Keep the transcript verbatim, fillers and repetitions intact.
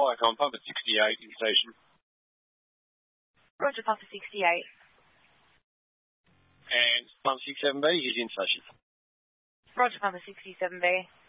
Fire Command Pump at sixty-eight in station. Roger, Papa sixty-eight. And Pump sixty-seven B is in station. Roger, Papa sixty-seven B.